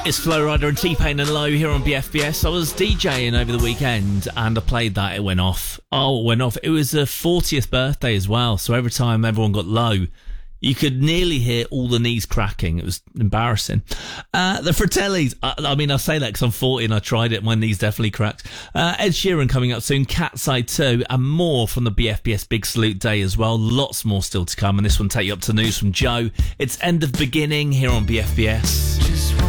It's Flo Rida and T-Pain and Low here on BFBS. I was DJing over the weekend and I played that. It went off. Oh, it went off. It was a 40th birthday as well. So every time everyone got low, you could nearly hear all the knees cracking. It was embarrassing. The Fratellis. I mean, I say that because I'm 40 and I tried it. My knees definitely cracked. Ed Sheeran coming up soon. Cat's Eye 2 and more from the BFBS Big Salute Day as well. Lots more still to come. And this one take you up to news from Joe. It's End of Beginning here on BFBS.